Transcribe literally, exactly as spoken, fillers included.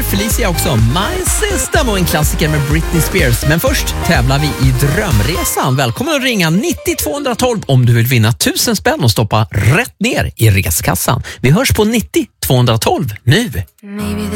Felicia också. My System och en klassiker med Britney Spears. Men först tävlar vi i Drömresan. Välkommen att ringa nittio tvåhundratolv om du vill vinna tusen spänn och stoppa rätt ner i reskassan. Vi hörs på nittio tvåhundratolv nu. Maybe